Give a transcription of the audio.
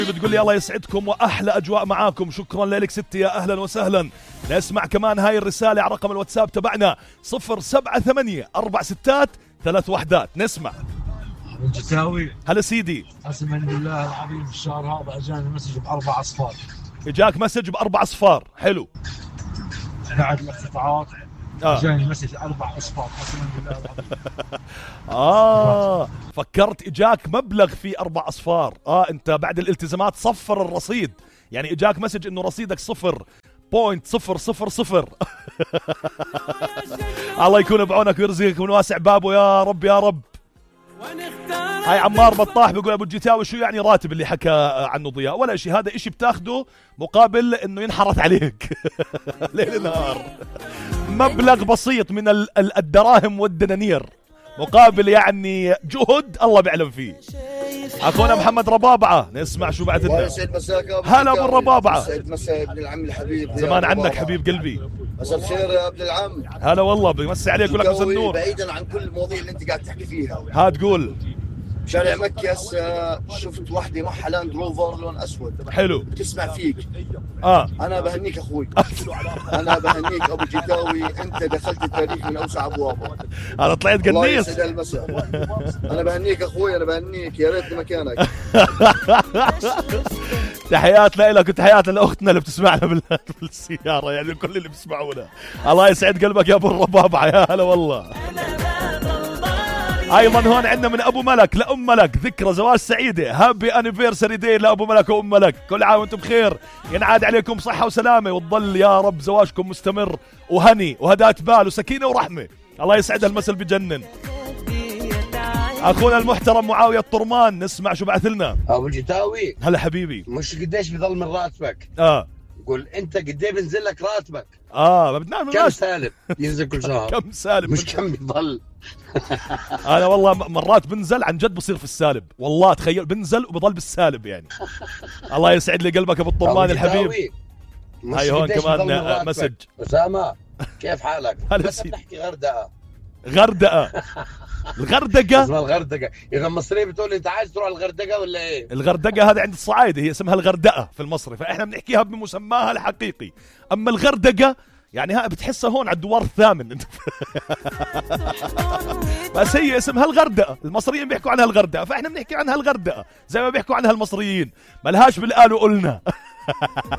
بتقول لي الله يسعدكم واحلى اجواء معاكم، شكرا لك ستي، يا اهلا وسهلا. نسمع كمان هاي الرساله على رقم الواتساب تبعنا 078 4 6 3 1. نسمع. الجتاوي هلا سيدي. قسما بالله العظيم الشهر هذا اجاني مسج ب4 أصفار. اجاك مسج ب4 أصفار، حلو. بعد الاقتطاعات اجاني مسج 4 أصفار قسما بالله العظيم. فكرت اجاك مبلغ فيه 4 أصفار. انت بعد الالتزامات صفر الرصيد، يعني اجاك مسج انه رصيدك 0.000. الله يكون بعونك ويرزقك من واسع بابه يا رب يا رب. هاي عمار بطاح بيقول ابو الجتاوي شو يعني راتب اللي حكى عنه ضياء؟ ولا شيء، هذا اشي بتاخده مقابل انه ينحرت عليك ليل نهار. مبلغ بسيط من الدراهم والدنانير مقابل يعني جهد الله بيعلم فيه. اخونا محمد ربابعه، نسمع شو بعد لنا. هلا ابو الربابعه. يسعد مساء ابن العم الحبيب. زمان عنك حبيب قلبي. مساء الخير يا ابن العم. هلا والله، بمسي عليك ولك مساء النور. بعيدا عن كل المواضيع اللي انت قاعد تحكي فيها، ها تقول شارع مكة هسه شفت وحده معها لاند روفر لون اسود، حلو، بتسمع فيك. انا بهنيك اخوي. انا بهنيك ابو جداوي، انت دخلت التاريخ من اوسع ابوابه. انا طلعت قنيص. الله يسعد المساء. انا بهنيك اخوي، انا بهنيك، يا ريت مكانك. تحيات لك وتحيات لاختنا اللي بتسمعنا بالسياره، يعني كل اللي بيسمعونا. الله يسعد قلبك يا ابو الربابعه، يا هلا والله. ايضا هون عندنا من ابو ملك لام ملك، ذكرى زواج سعيده، هابي انيفيرساري داي لابو ملك وام ملك، كل عام وانتم بخير، ينعاد عليكم صحه وسلامه، وتضل يا رب زواجكم مستمر وهني وهداة بال وسكينه ورحمه. الله يسعد المثل بجنن. اخونا المحترم معاويه الطرمان، نسمع شو بعث لنا. ابو الجتاوي، هلا حبيبي. مش قديش بيضل من راتبك؟ قول انت قديش بينزل لك راتبك؟ ما بدنا نعمل كم سالب ينزل كل شهر؟ كم سالب مش كم بيضل. انا والله مرات بنزل عن جد بصير في السالب، والله تخيل بنزل وبضل بالسالب يعني. الله يسعد لي قلبك ابو الطرمان الحبيب. هاي هون كمان مسج. اسامه كيف حالك؟ هلا نحكي غردقه. الغردقه اسمها الغردقه، اذا المصريين بتقول لي انت عايز تروح الغردقه ولا ايه؟ الغردقه هذا عند الصعايده، هي اسمها الغردقه في المصري، فاحنا بنحكيها بمسماها الحقيقي. اما الغردقه يعني ها بتحسها هون على الدوار الثامن. بس هي اسمها الغردقه، المصريين بيحكوا عنها الغردقه، فاحنا بنحكي عنها الغردقه زي ما بيحكوا عنها المصريين، ملهاش بالقال وقلنا.